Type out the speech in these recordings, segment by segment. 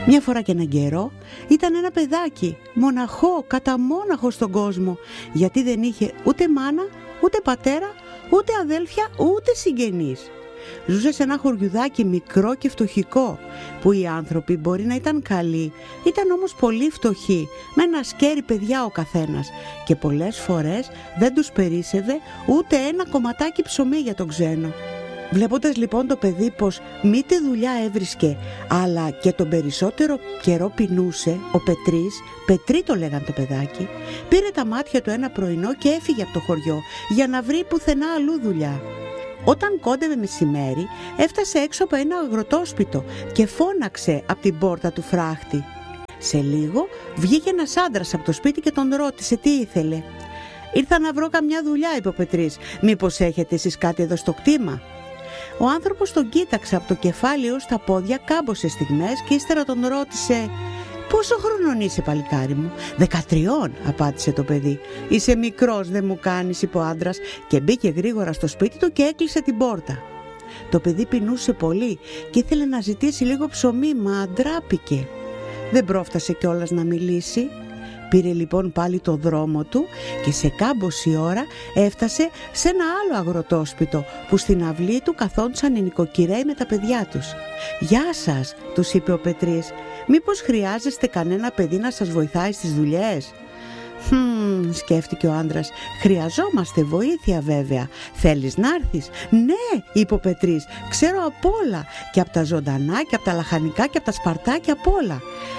Μια φορά και έναν καιρό ήταν ένα παιδάκι, μοναχό, καταμόναχο στον κόσμο, γιατί δεν είχε ούτε μάνα, ούτε πατέρα, ούτε αδέλφια, ούτε συγγενείς. Ζούσε σε ένα χωριουδάκι μικρό και φτωχικό, που οι άνθρωποι μπορεί να ήταν καλοί, ήταν όμως πολύ φτωχοί, με ένα σκέρι παιδιά ο καθένας, και πολλές φορές δεν τους περίσσευε ούτε ένα κομματάκι ψωμί για τον ξένο. Βλέποντας λοιπόν το παιδί πως μη τη δουλειά έβρισκε, αλλά και τον περισσότερο καιρό πεινούσε, ο Πετρής, Πετρί το λέγαν το παιδάκι, πήρε τα μάτια του ένα πρωινό και έφυγε από το χωριό για να βρει πουθενά αλλού δουλειά. Όταν κόντευε μεσημέρι, έφτασε έξω από ένα αγροτόσπιτο και φώναξε από την πόρτα του φράχτη. Σε λίγο βγήκε ένας άντρας από το σπίτι και τον ρώτησε τι ήθελε. «Ήρθα να βρω καμιά δουλειά», είπε ο Πετρής. «Μήπως έχετε εσείς κάτι εδώ στο κτήμα?» Ο άνθρωπος τον κοίταξε από το κεφάλι ως τα πόδια κάμποσες στιγμές και ύστερα τον ρώτησε «Πόσο χρονών είσαι, παλικάρι μου?» «13», απάντησε το παιδί. «Είσαι μικρός, δεν μου κάνεις», είπε ο άντρας, και μπήκε γρήγορα στο σπίτι του και έκλεισε την πόρτα. Το παιδί πεινούσε πολύ και ήθελε να ζητήσει λίγο ψωμί, μα ντράπηκε. Δεν πρόφτασε κιόλας να μιλήσει. Πήρε λοιπόν πάλι το δρόμο του και σε κάμποση ώρα έφτασε σε ένα άλλο αγροτόσπιτο που στην αυλή του καθόντουσαν οι νοικοκυρέοι με τα παιδιά τους. «Γεια σας», τους είπε ο Πετρής. «Μήπως χρειάζεστε κανένα παιδί να σας βοηθάει στις δουλειές?» Σκέφτηκε ο άντρας. «Χρειαζόμαστε βοήθεια βέβαια. Θέλεις να έρθεις?» «Ναι», είπε ο Πετρής, «ξέρω απ' όλα, και από τα ζωντανά και από τα λαχανικά και από τα σπαρτάκια, απ' όλα».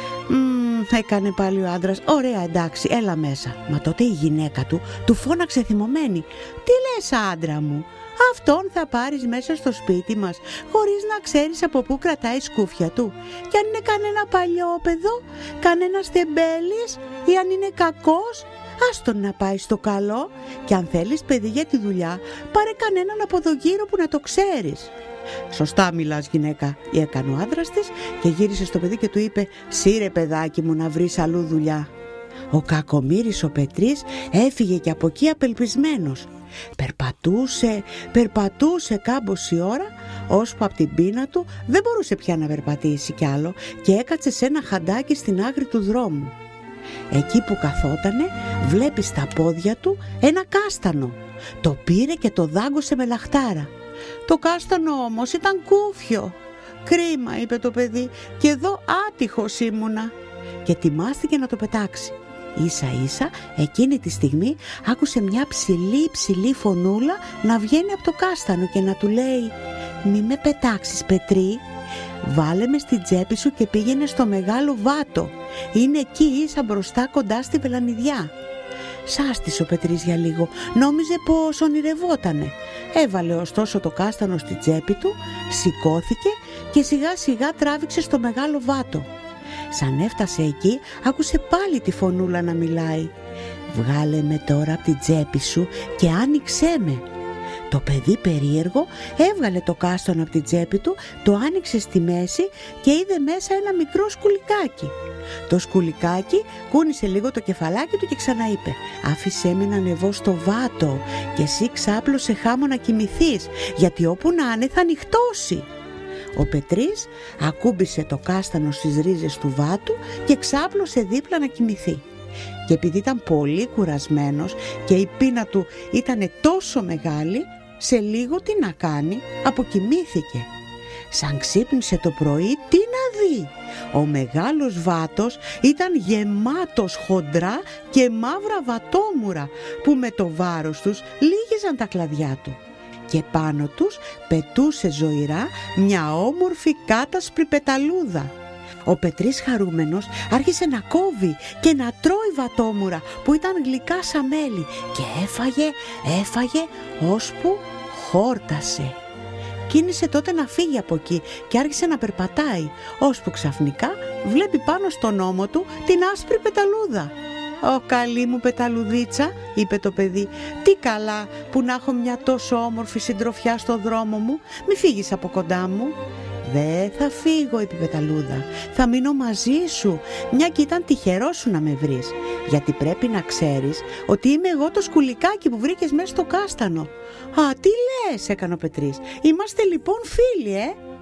Έκανε πάλι ο άντρας. «Ωραία, εντάξει, έλα μέσα». Μα τότε η γυναίκα του φώναξε θυμωμένη. «Τι λες, άντρα μου? Αυτόν θα πάρεις μέσα στο σπίτι μας χωρίς να ξέρεις από πού κρατάει σκούφια του? Και αν είναι κανένα παλιόπαιδο, κανένας τεμπέλης, ή αν είναι κακός, άστον να πάει στο καλό. Και αν θέλεις παιδί για τη δουλειά, πάρε κανέναν από εδώ γύρω που να το ξέρεις». «Σωστά μιλάς, γυναίκα», έκανε ο άντρας της και γύρισε στο παιδί και του είπε «Σύρε, παιδάκι μου, να βρεις αλλού δουλειά». Ο κακομοίρης ο Πετρής έφυγε και από εκεί απελπισμένος. Περπατούσε κάμποση ώρα, ώσπου από την πείνα του δεν μπορούσε πια να περπατήσει κι άλλο και έκατσε σε ένα χαντάκι στην άκρη του δρόμου. Εκεί που καθότανε βλέπει στα πόδια του ένα κάστανο. Το πήρε και το δάγκωσε με λαχτάρα. Το κάστανο όμως ήταν κούφιο. «Κρίμα», είπε το παιδί, «και εδώ άτυχος ήμουνα». Και ετοιμάστηκε να το πετάξει. Ίσα ίσα εκείνη τη στιγμή άκουσε μια ψηλή φωνούλα να βγαίνει από το κάστανο και να του λέει «Μη με πετάξεις, Πετρί, βάλε με στην τσέπη σου και πήγαινε στο μεγάλο βάτο. Είναι εκεί ίσα μπροστά κοντά στη βελανιδιά». Σάστησε ο Πετρής για λίγο, νόμιζε πως ονειρευότανε. Έβαλε ωστόσο το κάστανο στη τσέπη του, σηκώθηκε και σιγά σιγά τράβηξε στο μεγάλο βάτο. Σαν έφτασε εκεί, άκουσε πάλι τη φωνούλα να μιλάει. «Βγάλε με τώρα από την τσέπη σου και άνοιξέ με». Το παιδί περίεργο έβγαλε το κάστανο από την τσέπη του, το άνοιξε στη μέση και είδε μέσα ένα μικρό σκουλικάκι. Το σκουλικάκι κούνησε λίγο το κεφαλάκι του και ξαναείπε «Άφησέ με να ανεβώ στο βάτο και εσύ ξάπλωσε χάμω να κοιμηθείς, γιατί όπου να είναι θα νυχτώσει». Ο Πετρής ακούμπησε το κάστανο στις ρίζες του βάτου και ξάπλωσε δίπλα να κοιμηθεί. Και επειδή ήταν πολύ κουρασμένος και η πείνα του ήταν τόσο μεγάλη, σε λίγο τι να κάνει, αποκοιμήθηκε. Σαν ξύπνησε το πρωί, τι να δει? Ο μεγάλος βάτος ήταν γεμάτος χοντρά και μαύρα βατόμουρα που με το βάρος τους λύγιζαν τα κλαδιά του. Και πάνω τους πετούσε ζωηρά μια όμορφη κάτασπρη πεταλούδα. Ο Πετρής χαρούμενος άρχισε να κόβει και να τρώει βατόμουρα που ήταν γλυκά σαν μέλι και έφαγε ώσπου χόρτασε. Κίνησε τότε να φύγει από εκεί και άρχισε να περπατάει, ώσπου ξαφνικά βλέπει πάνω στον ώμο του την άσπρη πεταλούδα. «Ω καλή μου πεταλουδίτσα», είπε το παιδί, «τι καλά που να έχω μια τόσο όμορφη συντροφιά στο δρόμο μου, μη φύγεις από κοντά μου». «Δεν θα φύγω», είπε η πεταλούδα, «θα μείνω μαζί σου, μια και ήταν τυχερό σου να με βρεις, γιατί πρέπει να ξέρεις ότι είμαι εγώ το σκουλικάκι που βρήκες μέσα στο κάστανο». «Α, τι λες», έκανε ο Πετρής, «είμαστε λοιπόν φίλοι,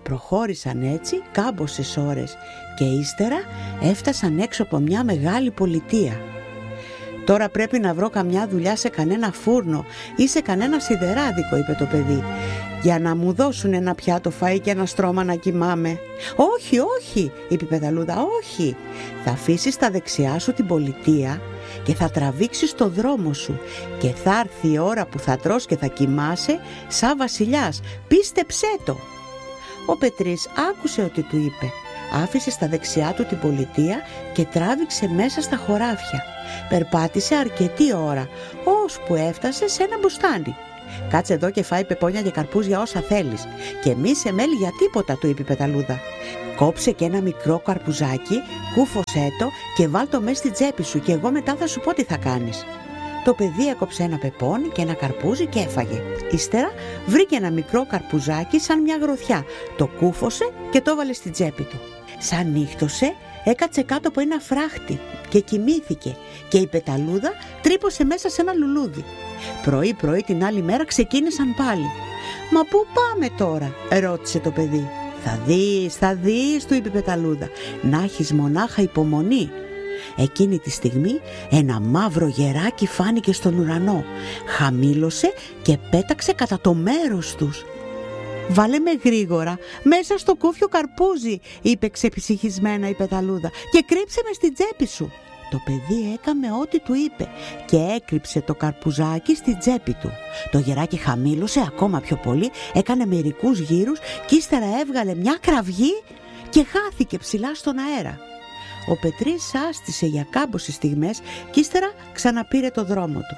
Προχώρησαν έτσι κάμποσες ώρες και ύστερα έφτασαν έξω από μια μεγάλη πολιτεία. «Τώρα πρέπει να βρω καμιά δουλειά σε κανένα φούρνο ή σε κανένα σιδεράδικο», είπε το παιδί, «για να μου δώσουν ένα πιάτο φαΐ και ένα στρώμα να κοιμάμαι». «Όχι, όχι», είπε η πεταλούδα, «όχι. Θα αφήσεις στα δεξιά σου την πολιτεία και θα τραβήξεις το δρόμο σου και θα έρθει η ώρα που θα τρως και θα κοιμάσαι σαν βασιλιάς. Πίστεψέ το». Ο Πετρής άκουσε ότι του είπε. Άφησε στα δεξιά του την πολιτεία και τράβηξε μέσα στα χωράφια. Περπάτησε αρκετή ώρα, ώσπου έφτασε σε ένα μπουστάνι. «Κάτσε εδώ και φάει πεπόνια και καρπούζια όσα θέλεις και μη σε μέλι για τίποτα», του είπε η πεταλούδα. «Κόψε και ένα μικρό καρπουζάκι, κούφωσέ το και βάλ το μέσα στη τσέπη σου και εγώ μετά θα σου πω τι θα κάνεις». Το παιδί έκοψε ένα πεπόνι και ένα καρπούζι και έφαγε. Ύστερα βρήκε ένα μικρό καρπουζάκι σαν μια γροθιά, το κούφωσε και το έβαλε στη τσέπη του. Σαν νύχτωσε, έκατσε κάτω από ένα φράχτη και κοιμήθηκε και η πεταλούδα τρύπωσε μέσα σε ένα λουλούδι. Πρωί-πρωί την άλλη μέρα ξεκίνησαν πάλι. «Μα πού πάμε τώρα?» ρώτησε το παιδί. Θα δεις», του είπε η πεταλούδα, «να έχεις μονάχα υπομονή». Εκείνη τη στιγμή ένα μαύρο γεράκι φάνηκε στον ουρανό, χαμήλωσε και πέταξε κατά το μέρος τους. «Βάλε με γρήγορα μέσα στο κούφιο καρπούζι», είπε ξεψυχισμένα η πεταλούδα, «και κρύψε με στην τσέπη σου». Το παιδί έκαμε ό,τι του είπε και έκρυψε το καρπουζάκι στη τσέπη του. Το γεράκι χαμήλωσε ακόμα πιο πολύ, έκανε μερικούς γύρους και ύστερα έβγαλε μια κραυγή και χάθηκε ψηλά στον αέρα. Ο Πετρής άστησε για κάμποσες στιγμές και ύστερα ξαναπήρε το δρόμο του.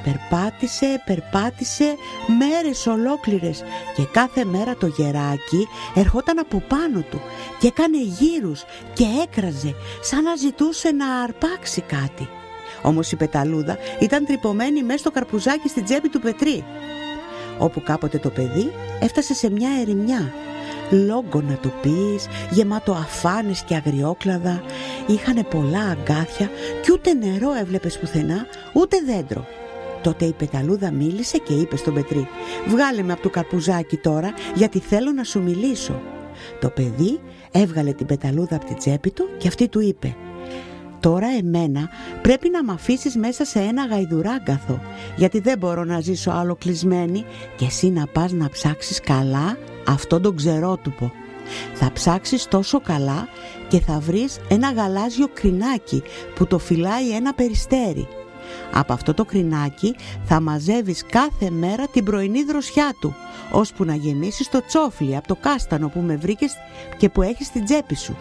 Περπάτησε μέρες ολόκληρες και κάθε μέρα το γεράκι ερχόταν από πάνω του και έκανε γύρους και έκραζε σαν να ζητούσε να αρπάξει κάτι. Όμως η πεταλούδα ήταν τρυπωμένη μέσα στο καρπουζάκι στην τσέπη του Πετρή. Όπου κάποτε το παιδί έφτασε σε μια ερημιά. Λόγκο να το πεις, γεμάτο αφάνες και αγριόκλαδα, είχανε πολλά αγκάθια και ούτε νερό έβλεπες πουθενά, ούτε δέντρο. Τότε η πεταλούδα μίλησε και είπε στον Πετρή: «Βγάλε με από το καρπουζάκι τώρα, γιατί θέλω να σου μιλήσω». Το παιδί έβγαλε την πεταλούδα από την τσέπη του και αυτή του είπε: «Τώρα εμένα πρέπει να μ' αφήσεις μέσα σε ένα γαϊδουράγκαθο, γιατί δεν μπορώ να ζήσω άλλο κλεισμένη και εσύ να πας να ψάξεις καλά αυτόν τον ξερότουπο. Θα ψάξεις τόσο καλά και θα βρεις ένα γαλάζιο κρινάκι που το φυλάει ένα περιστέρι. Από αυτό το κρινάκι θα μαζεύεις κάθε μέρα την πρωινή δροσιά του, ώσπου να γεμίσεις το τσόφλι από το κάστανο που με βρήκες και που έχεις στην τσέπη σου.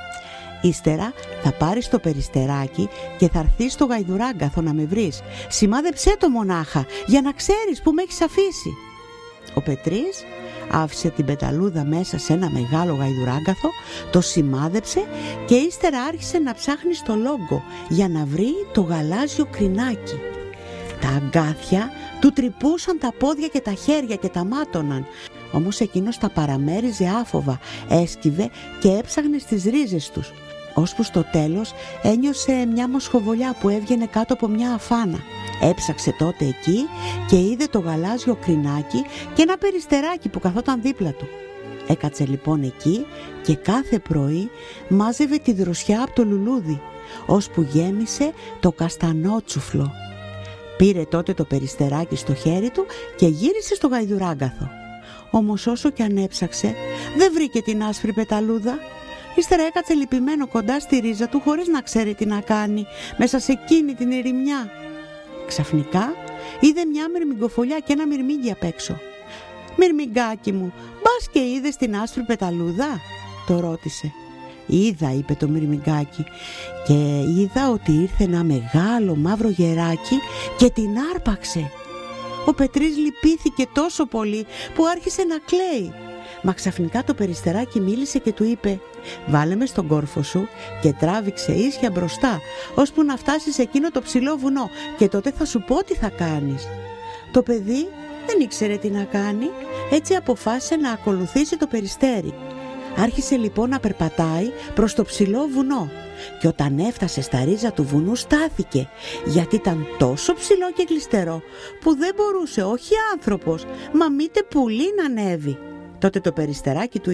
Ύστερα θα πάρεις το περιστεράκι και θα έρθεις στο γαϊδουράγκαθο να με βρεις. Σημάδεψέ το μονάχα για να ξέρεις που με έχεις αφήσει». Ο Πετρής άφησε την πεταλούδα μέσα σε ένα μεγάλο γαϊδουράγκαθο, το σημάδεψε και ύστερα άρχισε να ψάχνει στο λόγκο για να βρει το γαλάζιο κρινάκι. Τα αγκάθια του τρυπούσαν τα πόδια και τα χέρια και τα μάτωναν, όμως εκείνος τα παραμέριζε άφοβα, έσκυβε και έψαχνε στις ρίζες τους, ώσπου στο τέλος ένιωσε μια μοσχοβολιά που έβγαινε κάτω από μια αφάνα. Έψαξε τότε εκεί και είδε το γαλάζιο κρινάκι και ένα περιστεράκι που καθόταν δίπλα του. Έκατσε λοιπόν εκεί και κάθε πρωί μάζευε τη δροσιά από το λουλούδι, ώσπου γέμισε το καστανότσουφλο. Πήρε τότε το περιστεράκι στο χέρι του και γύρισε στο γαϊδουράγκαθο. Όμως όσο κι αν έψαξε, δεν βρήκε την άσπρη πεταλούδα. Ύστερα έκατσε λυπημένο κοντά στη ρίζα του χωρίς να ξέρει τι να κάνει μέσα σε εκείνη την ερημιά. Ξαφνικά είδε μια μυρμηγκοφολιά και ένα μυρμήγκι απ' έξω. «Μυρμηγκάκι μου, μπας και είδες την άσπρη πεταλούδα?» το ρώτησε. «Είδα», είπε το μυρμηγκάκι, «και είδα ότι ήρθε ένα μεγάλο μαύρο γεράκι και την άρπαξε». Ο Πετρής λυπήθηκε τόσο πολύ που άρχισε να κλαίει. Μα ξαφνικά το περιστεράκι μίλησε και του είπε: «Βάλε με στον κόρφο σου και τράβηξε ίσια μπροστά, ώσπου να φτάσεις σε εκείνο το ψηλό βουνό και τότε θα σου πω τι θα κάνεις». Το παιδί δεν ήξερε τι να κάνει, έτσι αποφάσισε να ακολουθήσει το περιστέρι. Άρχισε λοιπόν να περπατάει προς το ψηλό βουνό και όταν έφτασε στα ρίζα του βουνού στάθηκε, γιατί ήταν τόσο ψηλό και κλειστερό που δεν μπορούσε όχι άνθρωπος, μα μήτε πουλί να ανέβει. Τότε το περιστεράκι του είπε: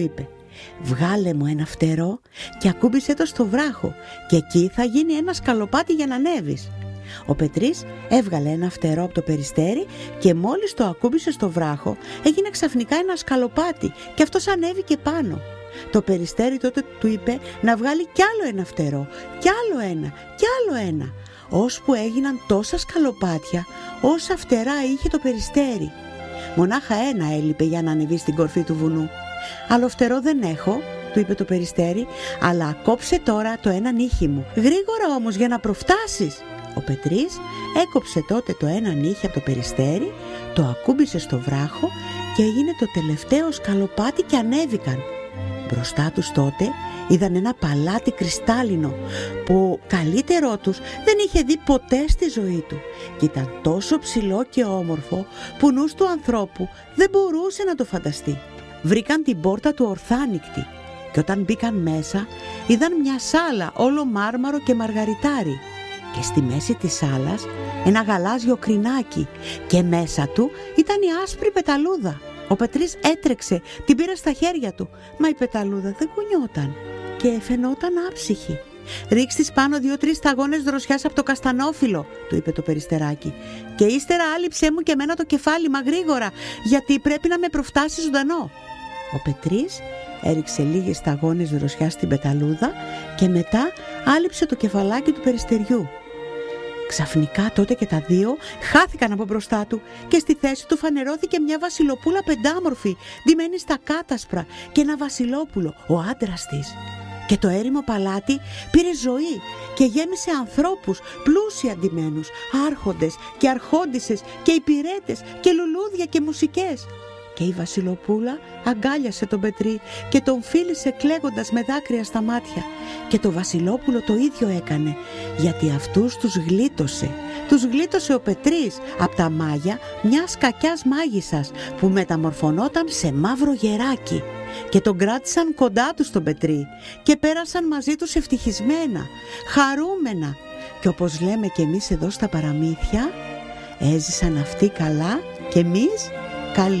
«Βγάλε μου ένα φτερό και ακούμπησε το στο βράχο και εκεί θα γίνει ένα σκαλοπάτι για να ανέβεις». Ο Πετρής έβγαλε ένα φτερό από το περιστέρι και μόλις το ακούμπησε στο βράχο έγινε ξαφνικά ένα σκαλοπάτι και αυτός ανέβηκε πάνω. Το περιστέρι τότε του είπε να βγάλει κι άλλο ένα φτερό, κι άλλο ένα, κι άλλο ένα, ώσπου έγιναν τόσα σκαλοπάτια όσα φτερά είχε το περιστέρι. Μονάχα ένα έλειπε για να ανεβεί στην κορφή του βουνού. «Άλλο φτερό δεν έχω», του είπε το περιστέρι, «αλλά κόψε τώρα το ένα νύχι μου. Γρήγορα όμως για να προφτάσεις». Ο Πετρής έκοψε τότε το ένα νύχι από το περιστέρι, το ακούμπησε στο βράχο και έγινε το τελευταίο σκαλοπάτι και ανέβηκαν. Μπροστά τους τότε είδαν ένα παλάτι κρυστάλλινο που καλύτερό τους δεν είχε δει ποτέ στη ζωή του και ήταν τόσο ψηλό και όμορφο που νους του ανθρώπου δεν μπορούσε να το φανταστεί. Βρήκαν την πόρτα του ορθάνικτη και όταν μπήκαν μέσα είδαν μια σάλα όλο μάρμαρο και μαργαριτάρι και στη μέση της σάλας ένα γαλάζιο κρινάκι και μέσα του ήταν η άσπρη πεταλούδα. Ο Πετρής έτρεξε, την πήρε στα χέρια του, μα η πεταλούδα δεν κουνιόταν και φαινόταν άψυχη. «Ρίξ' της πάνω 2-3 σταγόνες δροσιάς από το καστανόφυλλο», του είπε το περιστεράκι, «και ύστερα άλυψέ μου και εμένα το κεφάλι, μα γρήγορα, γιατί πρέπει να με προφτάσει ζωντανό». Ο Πετρής έριξε λίγες σταγόνες δροσιάς στην πεταλούδα και μετά άλυψε το κεφαλάκι του περιστεριού. Ξαφνικά τότε και τα δύο χάθηκαν από μπροστά του και στη θέση του φανερώθηκε μια βασιλοπούλα πεντάμορφη, ντυμένη στα κάτασπρα, και ένα βασιλόπουλο, ο άντρας της. Και το έρημο παλάτι πήρε ζωή και γέμισε ανθρώπους πλούσια ντυμένους, άρχοντες και αρχόντισσες και υπηρέτες και λουλούδια και μουσικές. Και η βασιλοπούλα αγκάλιασε τον Πετρή και τον φίλησε κλαίγοντας με δάκρυα στα μάτια. Και το βασιλόπουλο το ίδιο έκανε, γιατί αυτούς τους γλίτωσε. Τους γλίτωσε ο Πετρής από τα μάγια μιας κακιάς μάγισσας που μεταμορφωνόταν σε μαύρο γεράκι. Και τον κράτησαν κοντά τους τον Πετρή και πέρασαν μαζί τους ευτυχισμένα, χαρούμενα. Και όπως λέμε και εμείς εδώ στα παραμύθια, έζησαν αυτοί καλά και εμείς καλοί.